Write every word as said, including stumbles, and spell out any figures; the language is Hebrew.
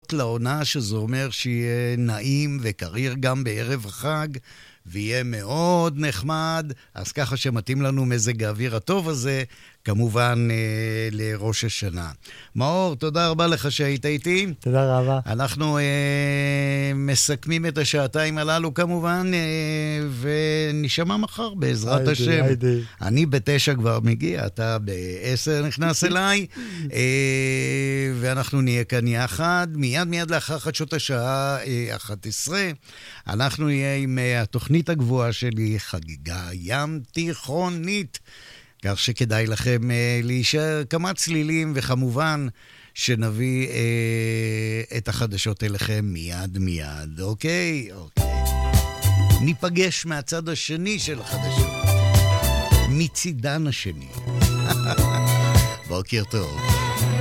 קרובות לעונה, שזה אומר שיהיה נעים וקריר גם בערב החג, ויהיה מאוד נחמד, אז ככה שמתאים לנו מזג האוויר הטוב הזה, כמובן אה, לראש השנה. מאור, תודה רבה לך שהיית איתי. תודה רבה. אנחנו אה, מסכמים את השעתיים הללו כמובן, אה, ונשמע מחר בעזרת היידי, השם. היידי. אני בתשע כבר מגיע, אתה בעשר נכנס אליי, אה, ואנחנו נהיה כאן יחד, מיד מיד לאחר חדשות השעה אה, אחת עשרה, אנחנו נהיה עם אה, התוכנית הגבוהה שלי, חגיגה ים תיכונית, כך שכדאי לכם אה, להישאר כמה צלילים, וכמובן שנביא אה, את החדשות אליכם מיד מיד, אוקיי? אוקיי. ניפגש מהצד השני של החדשות, מצידן השני. בוקר טוב.